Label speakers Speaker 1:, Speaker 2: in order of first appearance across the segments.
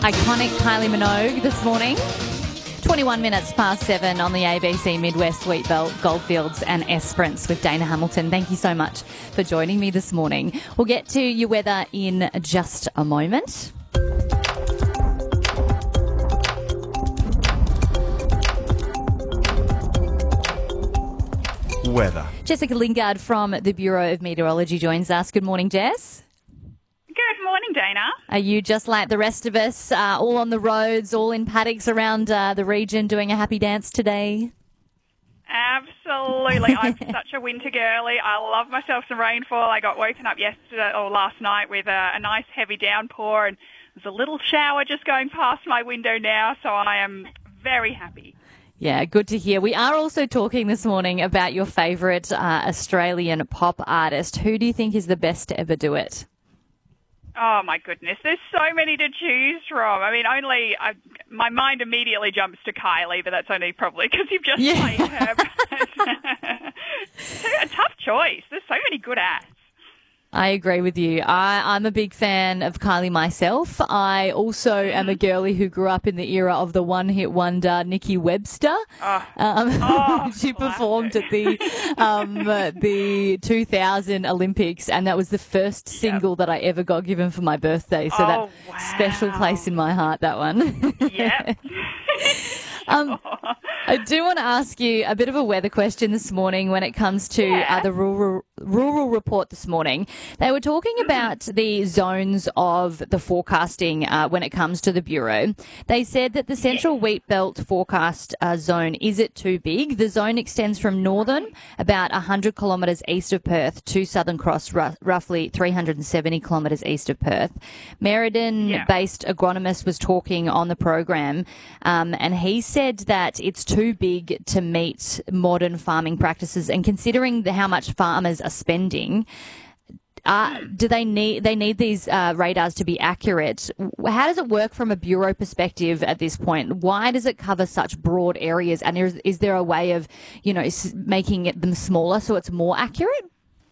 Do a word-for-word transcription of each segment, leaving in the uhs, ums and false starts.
Speaker 1: Iconic Kylie Minogue this morning. twenty-one minutes past seven on the A B C Midwest Wheatbelt, Goldfields and Esperance with Dana Hamilton. Thank you so much for joining me this morning. We'll get to your weather in just a moment.
Speaker 2: Weather.
Speaker 1: Jessica Lingard from the Bureau of Meteorology joins us. Good morning, Jess.
Speaker 3: Good morning, Dana.
Speaker 1: Are you just like the rest of us, uh, all on the roads, all in paddocks around uh, the region doing a happy dance today?
Speaker 3: Absolutely. I'm such a winter girly. I love myself some rainfall. I got woken up yesterday or last night with a, a nice heavy downpour, and there's a little shower just going past my window now, so I am very happy.
Speaker 1: Yeah, good to hear. We are also talking this morning about your favourite uh, Australian pop artist. Who do you think is the best to ever do it?
Speaker 3: Oh, my goodness. There's so many to choose from. I mean, only I, my mind immediately jumps to Kylie, but that's only probably because you've just
Speaker 1: Yeah.
Speaker 3: played her. A tough choice. There's so many good acts.
Speaker 1: I agree with you. I, I'm a big fan of Kylie myself. I also am a girlie who grew up in the era of the one-hit wonder Nikki Webster.
Speaker 3: Oh.
Speaker 1: Um,
Speaker 3: Oh,
Speaker 1: she
Speaker 3: classic.
Speaker 1: performed at the um, uh, the two thousand Olympics, and that was the first single that I ever got given for my birthday. So
Speaker 3: Oh,
Speaker 1: that
Speaker 3: wow.
Speaker 1: special place in my heart, that one.
Speaker 3: Yep.
Speaker 1: Um, I do want to ask you a bit of a weather question this morning when it comes to
Speaker 3: Yeah.
Speaker 1: uh, the rural rural report this morning. They were talking about the zones of the forecasting uh, when it comes to the Bureau. They said that the Central Wheat Belt forecast uh, zone, is it too big? The zone extends from northern, about one hundred kilometres east of Perth, to Southern Cross, r- roughly three hundred seventy kilometres east of Perth. Meriden-based
Speaker 3: Yeah.
Speaker 1: agronomist was talking on the program, um, and he said that it's too big to meet modern farming practices. And considering the, how much farmers are spending, uh, do they need they need these uh, radars to be accurate? How does it work from a bureau perspective at this point? Why does it cover such broad areas? And is, is there a way of, you know, s- making it them smaller so it's more accurate?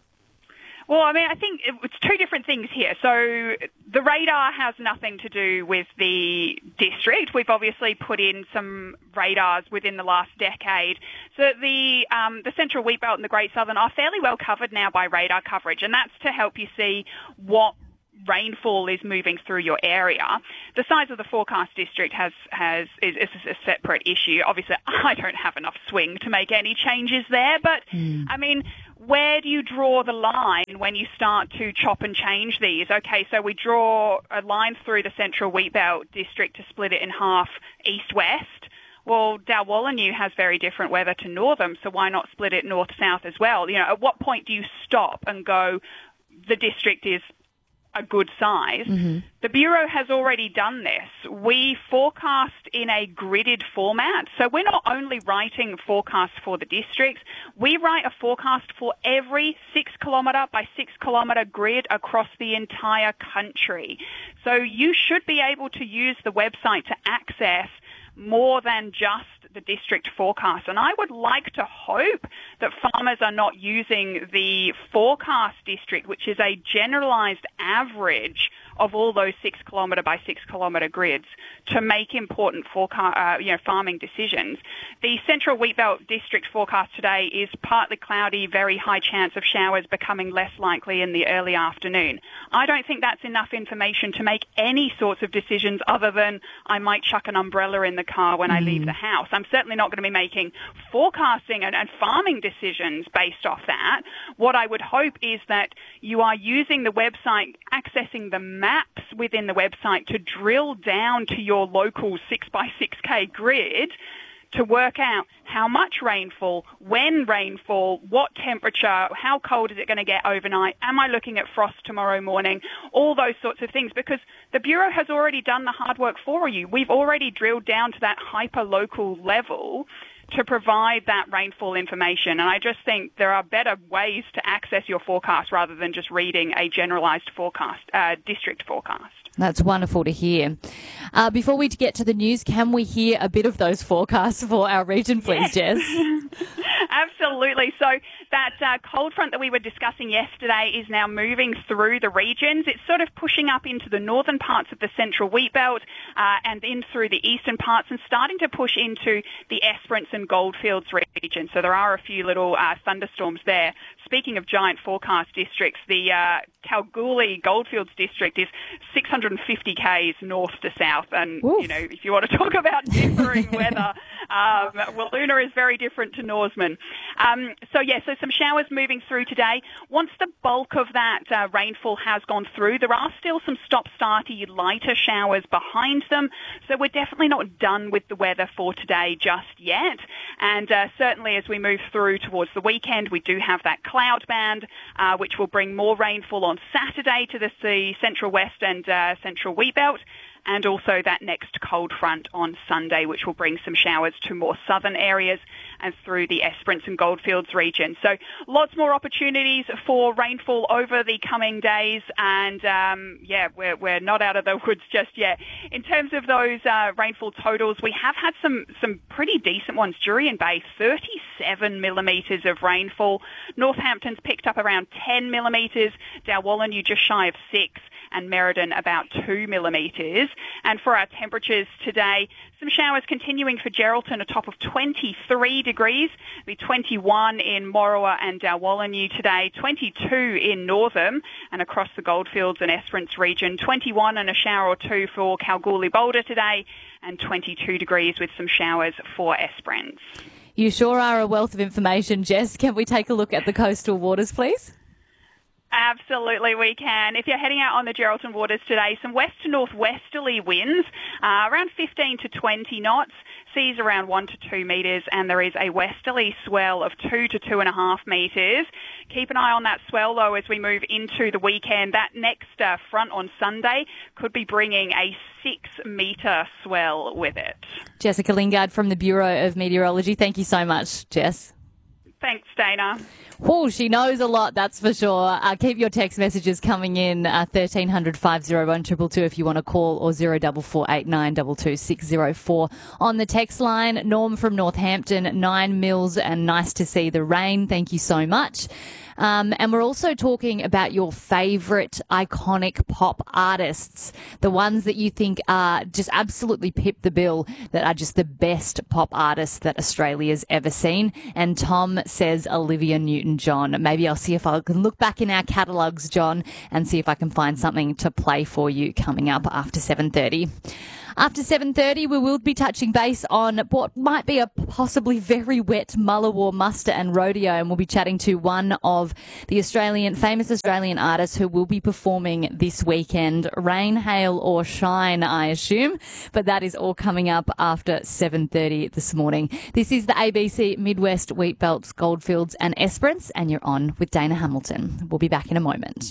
Speaker 3: Well, I mean, I think it- it's two different things here. So the radar has nothing to do with the district. We've obviously put in some radars within the last decade. So the um, the Central Wheat Belt and the Great Southern are fairly well covered now by radar coverage, and that's to help you see what rainfall is moving through your area. The size of the forecast district has has is, is a separate issue. Obviously, I don't have enough swing to make any changes there, but I mean, where do you draw the line when you start to chop and change these? Okay, so we draw a line through the Central Wheat Belt district to split it in half east-west. Well, Dalwallinu has very different weather to Northam, so why not split it north-south as well? You know, at what point do you stop and go, the district is a good size?
Speaker 1: Mm-hmm.
Speaker 3: The Bureau has already done this. We forecast in a gridded format. So we're not only writing forecasts for the districts, we write a forecast for every six kilometre by six kilometre grid across the entire country. So you should be able to use the website to access more than just the district forecast. And I would like to hope that farmers are not using the forecast district, which is a generalised average of all those six kilometre by six kilometre grids, to make important forecast, uh, you know, farming decisions. The Central Wheatbelt district forecast today is partly cloudy, very high chance of showers, becoming less likely in the early afternoon. I don't think that's enough information to make any sorts of decisions other than I might chuck an umbrella in the car when I leave the house. I'm certainly not going to be making forecasting and, and farming decisions based off that. What I would hope is that you are using the website, accessing the maps within the website to drill down to your local six by six K grid to work out how much rainfall, when rainfall, what temperature, how cold is it going to get overnight, am I looking at frost tomorrow morning, all those sorts of things, because the Bureau has already done the hard work for you. We've already drilled down to that hyper-local level to provide that rainfall information. And I just think there are better ways to access your forecast rather than just reading a generalised forecast, uh, district forecast.
Speaker 1: That's wonderful to hear. Uh, before we get to the news, can we hear a bit of those forecasts for our region, please, Jess?
Speaker 3: Absolutely. So That uh, cold front that we were discussing yesterday is now moving through the regions. It's sort of pushing up into the northern parts of the central wheat belt uh, and in through the eastern parts and starting to push into the Esperance and Goldfields region. So there are a few little uh, thunderstorms there. Speaking of giant forecast districts, the uh, Kalgoorlie Goldfields district is six hundred fifty kays north to south. And, Oof. you know, if you want to talk about differing weather, um, Wiluna is very different to Norseman. Um, so, yeah, so some showers moving through today. Once the bulk of that uh, rainfall has gone through, there are still some stop-starty lighter showers behind them. So we're definitely not done with the weather for today just yet. And uh, certainly as we move through towards the weekend, we do have that cloud band, uh, which will bring more rainfall on Saturday to the, the central west and uh, central wheat belt, and also that next cold front on Sunday, which will bring some showers to more southern areas and through the Esperance and Goldfields region. So lots more opportunities for rainfall over the coming days, and um, yeah, we're, we're not out of the woods just yet. In terms of those uh, rainfall totals, we have had some, some pretty decent ones. Jurien Bay, thirty-seven millimetres of rainfall. Northampton's picked up around ten millimetres. Dalwallinu just shy of six, and Merredin about two millimetres. And for our temperatures today, some showers continuing for Geraldton, a top of twenty-three degrees. It'll be twenty-one in Moruya and Dalwallinu today, twenty-two in Northam and across the Goldfields and Esperance region, twenty-one and a shower or two for Kalgoorlie Boulder today, and twenty-two degrees with some showers for Esperance.
Speaker 1: You sure are a wealth of information, Jess. Can we take a look at the coastal waters, please?
Speaker 3: Absolutely, we can. If you're heading out on the Geraldton waters today, some west to northwesterly winds, uh, around fifteen to twenty knots, seas around one to two metres, and there is a westerly swell of two to two and a half metres. Keep an eye on that swell, though, as we move into the weekend. That next uh, front on Sunday could be bringing a six-metre swell with it.
Speaker 1: Jessica Lingard from the Bureau of Meteorology. Thank you so much, Jess.
Speaker 3: Thanks, Dana.
Speaker 1: Oh, she knows a lot, that's for sure. Uh, keep your text messages coming in, uh, thirteen hundred, five oh one, two two two if you want to call, or zero four four eight nine two two six zero four. On the text line, Norm from Northampton, nine mils, and nice to see the rain. Thank you so much. Um, and we're also talking about your favourite iconic pop artists, the ones that you think are just absolutely pip the bill, that are just the best pop artists that Australia's ever seen. And Tom says Olivia Newton-John. Maybe I'll see if I can look back in our catalogues, John, and see if I can find something to play for you coming up after seven thirty. After seven thirty, we will be touching base on what might be a possibly very wet Mullawar muster and rodeo, and we'll be chatting to one of the Australian, famous Australian artists who will be performing this weekend. Rain, hail or shine, I assume, but that is all coming up after seven thirty this morning. This is the A B C Midwest Wheat Belts, Goldfields and Esperance, and you're on with Dana Hamilton. We'll be back in a moment.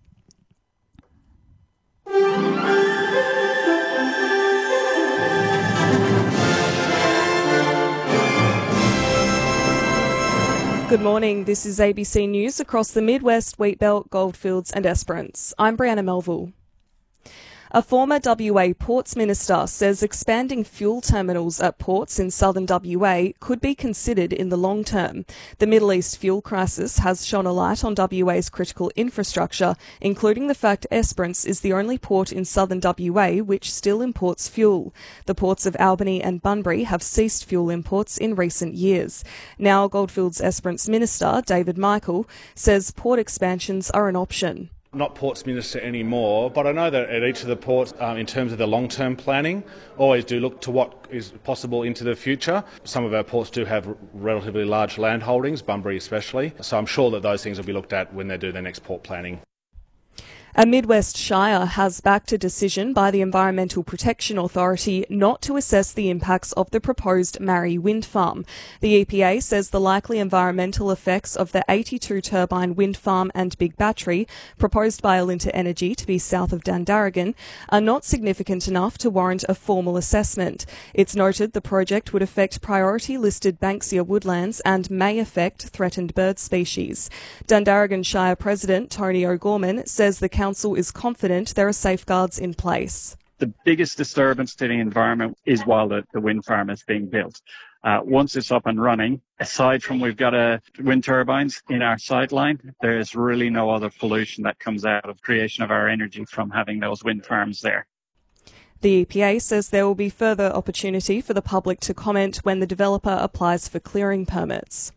Speaker 2: Good morning, this is A B C News across the Midwest, Wheatbelt, Goldfields and Esperance. I'm Brianna Melville. A former W A Ports Minister says expanding fuel terminals at ports in southern W A could be considered in the long term. The Middle East fuel crisis has shone a light on W A's critical infrastructure, including the fact Esperance is the only port in southern W A which still imports fuel. The ports of Albany and Bunbury have ceased fuel imports in recent years. Now Goldfields Esperance Minister David Michael says port expansions are an option.
Speaker 4: Not Ports Minister anymore, but I know that at each of the ports, um, in terms of the long-term planning, always do look to what is possible into the future. Some of our ports do have r- relatively large land holdings, Bunbury especially, so I'm sure that those things will be looked at when they do their next port planning.
Speaker 2: A Midwest Shire has backed a decision by the Environmental Protection Authority not to assess the impacts of the proposed Marrie wind farm. The E P A says the likely environmental effects of the eighty-two turbine wind farm and big battery, proposed by Alinta Energy to be south of Dandaragan, are not significant enough to warrant a formal assessment. It's noted the project would affect priority-listed Banksia woodlands and may affect threatened bird species. Dandaragan Shire President Tony O'Gorman says the council is confident there are safeguards in place.
Speaker 5: The biggest disturbance to the environment is while the, the wind farm is being built. Uh, once it's up and running, aside from we've got a wind turbines in our sideline, there's really no other pollution that comes out of creation of our energy from having those wind farms there.
Speaker 2: The E P A says there will be further opportunity for the public to comment when the developer applies for clearing permits.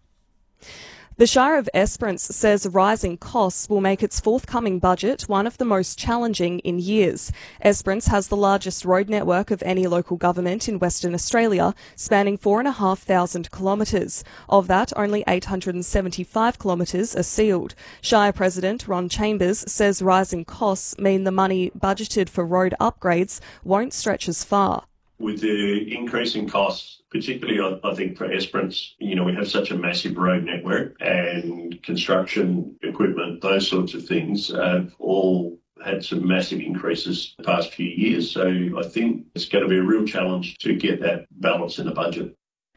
Speaker 2: The Shire of Esperance says rising costs will make its forthcoming budget one of the most challenging in years. Esperance has the largest road network of any local government in Western Australia, spanning four thousand five hundred kilometres. Of that, only eight hundred seventy-five kilometres are sealed. Shire President Ron Chambers says rising costs mean the money budgeted for road upgrades won't stretch as far.
Speaker 6: With the increase in costs, particularly I, I think for Esperance, you know, we have such a massive road network and construction equipment, those sorts of things have all had some massive increases the past few years. So I think it's going to be a real challenge to get that balance in the budget.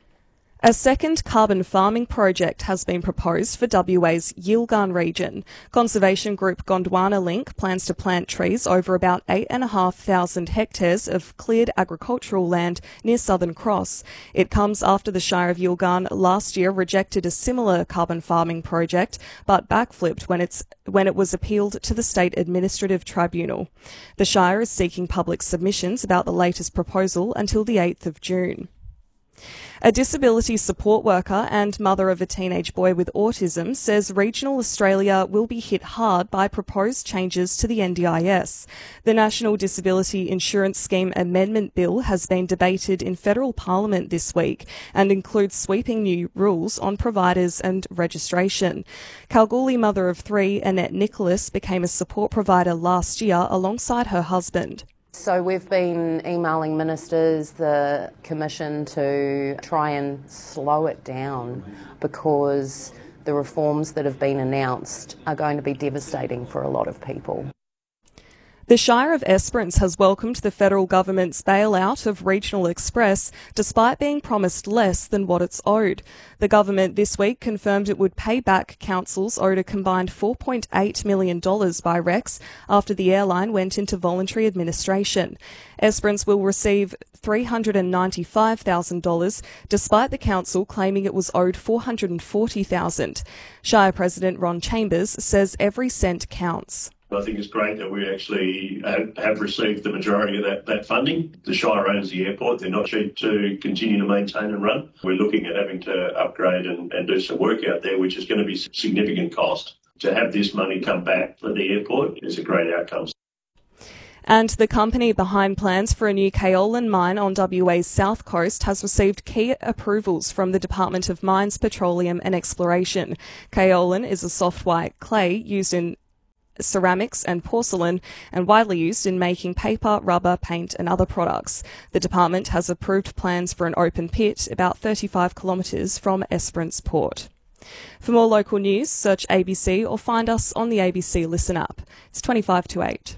Speaker 2: A second carbon farming project has been proposed for W A's Yilgarn region. Conservation group Gondwana Link plans to plant trees over about eight thousand five hundred hectares of cleared agricultural land near Southern Cross. It comes after the Shire of Yilgarn last year rejected a similar carbon farming project, but backflipped when, it's, when it was appealed to the State Administrative Tribunal. The Shire is seeking public submissions about the latest proposal until the eighth of June. A disability support worker and mother of a teenage boy with autism says regional Australia will be hit hard by proposed changes to the N D I S. The National Disability Insurance Scheme Amendment Bill has been debated in federal parliament this week and includes sweeping new rules on providers and registration. Kalgoorlie mother of three, Annette Nicholas, became a support provider last year alongside her husband.
Speaker 7: So we've been emailing ministers, the Commission, to try and slow it down because the reforms that have been announced are going to be devastating for a lot of people.
Speaker 2: The Shire of Esperance has welcomed the federal government's bailout of Regional Express, despite being promised less than what it's owed. The government this week confirmed it would pay back councils owed a combined four point eight million dollars by Rex after the airline went into voluntary administration. Esperance will receive three hundred ninety-five thousand dollars, despite the council claiming it was owed four hundred forty thousand dollars. Shire President Ron Chambers says every cent counts.
Speaker 6: I think it's great that we actually have received the majority of that, that funding. The Shire owns the airport. They're not cheap to continue to maintain and run. We're looking at having to upgrade and, and do some work out there, which is going to be significant cost. To have this money come back for the airport is a great outcome.
Speaker 2: And the company behind plans for a new kaolin mine on W A's south coast has received key approvals from the Department of Mines, Petroleum and Exploration. Kaolin is a soft white clay used in ceramics and porcelain and widely used in making paper, rubber, paint and other products. The department has approved plans for an open pit about thirty-five kilometres from Esperance Port. For more local news, search A B C or find us on the A B C Listen app. It's twenty-five to eight.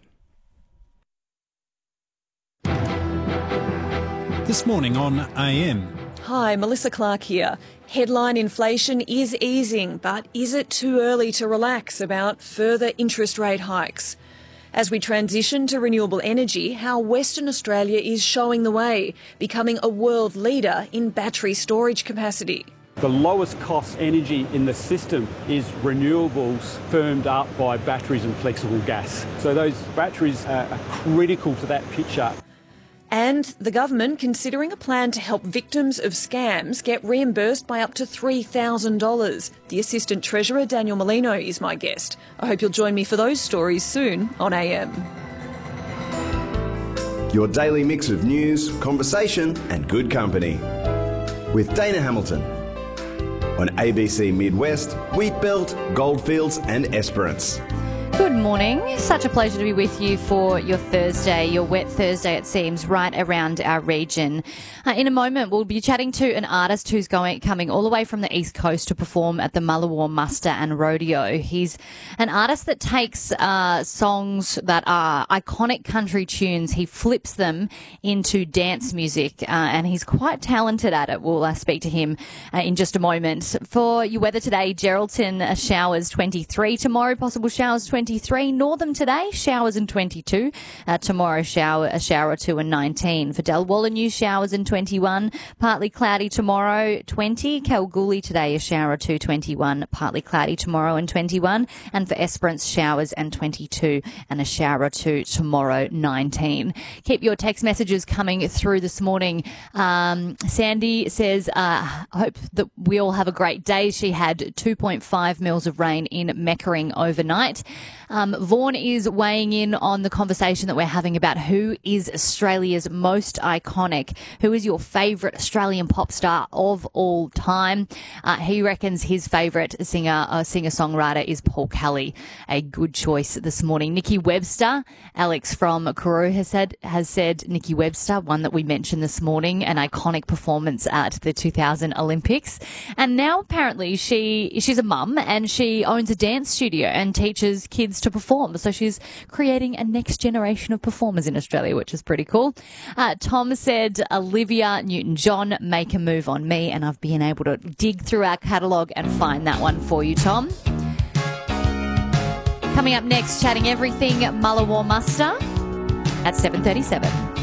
Speaker 8: This morning on A M.
Speaker 9: Hi, Melissa Clark here. Headline inflation is easing, but is it too early to relax about further interest rate hikes? As we transition to renewable energy, how Western Australia is showing the way, becoming a world leader in battery storage capacity.
Speaker 10: The lowest cost energy in the system is renewables firmed up by batteries and flexible gas. So those batteries are critical to that picture.
Speaker 9: And the government considering a plan to help victims of scams get reimbursed by up to three thousand dollars. The Assistant Treasurer, Daniel Molino, is my guest. I hope you'll join me for those stories soon on A M.
Speaker 11: Your daily mix of news, conversation and good company. With Dana Hamilton. On A B C Midwest, Wheatbelt, Goldfields and Esperance.
Speaker 1: Good morning. Such a pleasure to be with you for your Thursday, your wet Thursday it seems, right around our region. Uh, in a moment, we'll be chatting to an artist who's going coming all the way from the East Coast to perform at the Mullawar Muster and Rodeo. He's an artist that takes uh, songs that are iconic country tunes, he flips them into dance music, uh, and he's quite talented at it. We'll uh, speak to him uh, in just a moment. For your weather today, Geraldton, uh, showers twenty-three tomorrow, possible showers twenty-four. twenty-three. Northam today, showers and twenty-two. Uh, tomorrow, shower a shower or two and nineteen. For Dalwalla, new showers and twenty-one. Partly cloudy tomorrow, twenty. Kalgoorlie today, a shower or two, twenty-one. Partly cloudy tomorrow and twenty-one. And for Esperance, showers and twenty-two. And a shower or two tomorrow, nineteen. Keep your text messages coming through this morning. Um, Sandy says, uh, I hope that we all have a great day. She had two point five mils of rain in Meckering overnight. Um, Vaughan is weighing in on the conversation that we're having about who is Australia's most iconic, who is your favourite Australian pop star of all time. Uh, he reckons his favourite singer, uh, singer-songwriter is Paul Kelly. A good choice this morning. Nikki Webster, Alex from Kourou has said, has said Nikki Webster, one that we mentioned this morning, an iconic performance at the two thousand Olympics. And now apparently she she's a mum and she owns a dance studio and teaches kids to perform. So she's creating a next generation of performers in Australia, which is pretty cool. Uh, Tom said Olivia Newton-John, Make a Move on Me, and I've been able to dig through our catalogue and find that one for you, Tom. Coming up next, chatting everything Mullawar Muster at seven thirty-seven.